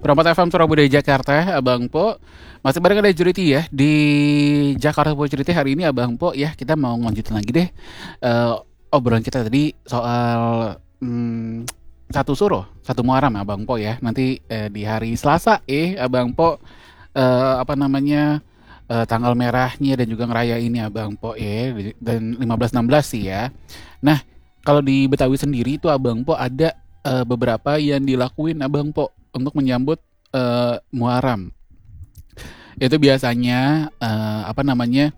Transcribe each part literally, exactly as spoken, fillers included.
Perempat F M Surabaya Jakarta, Abang Po. Masih bareng ada Juriti ya di Jakarta Po Juriti hari ini Abang Po ya. Kita mau lanjutin lagi deh eh, obrolan kita tadi soal hmm, satu suro, satu Muharram Abang Po ya. Nanti eh, di hari Selasa eh Abang Po eh, apa namanya eh, tanggal merahnya dan juga ngerayain ini Abang Po ya dan lima belas enam belas sih ya. Nah, kalau di Betawi sendiri itu Abang Po ada eh, beberapa yang dilakuin Abang Po untuk menyambut eh, Muharram. Itu biasanya eh, apa namanya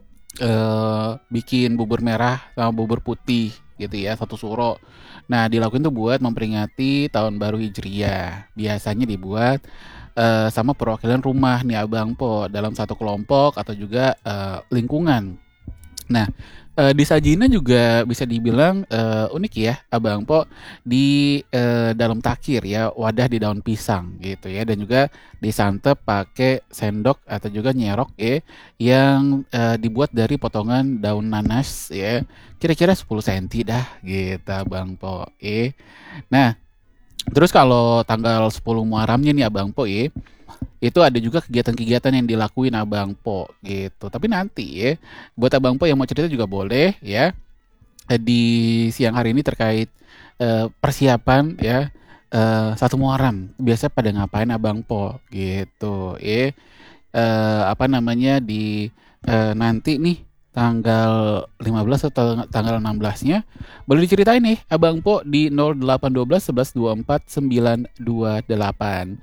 eh, bikin bubur merah sama bubur putih gitu ya satu suro. Nah dilakuin tuh buat memperingati tahun baru Hijriah. Biasanya dibuat eh, sama perwakilan rumah nih Abang Po dalam satu kelompok atau juga eh, lingkungan. Nah, eee, disajiinnya juga bisa dibilang, eee, unik ya, Abang Po, di, eee, dalam takir ya, wadah di daun pisang gitu ya, dan juga disantep pakai sendok atau juga nyerok ya, yang, eee, dibuat dari potongan daun nanas ya, kira-kira sepuluh senti dah gitu, Abang Po, ya. Nah, terus kalau tanggal sepuluh Muharramnya nih, Abang Po ya, itu ada juga kegiatan-kegiatan yang dilakuin Abang Po gitu. Tapi nanti ya, buat Abang Po yang mau cerita juga boleh ya. Eh, Di siang hari ini terkait eh, persiapan ya eh, satu Muharram. Biasa pada ngapain Abang Po gitu. Ya, eh, apa namanya di eh, nanti nih tanggal lima belas atau tanggal enam belasnya boleh diceritain nih Abang Po di nol delapan satu dua satu satu dua empat sembilan dua delapan.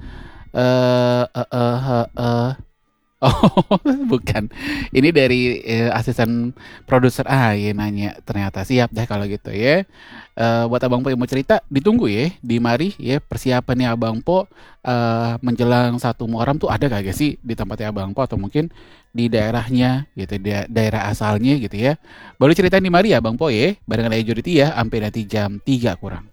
Eh, eh, eh, eh, eh. Oh, bukan. Ini dari eh, asisten produser ah ya nanya. Ternyata siap deh kalau gitu ya. Eh, buat Abang Po yang mau cerita, ditunggu ya di mari ya persiapannya Abang Po eh, menjelang satu Muharram tuh ada kagak sih di tempatnya Abang Po atau mungkin di daerahnya gitu, da- daerah asalnya gitu ya. Boleh ceritain di mari ya Abang Po ya, barengan Ayu Juriti ya, sampai nanti jam tiga kurang.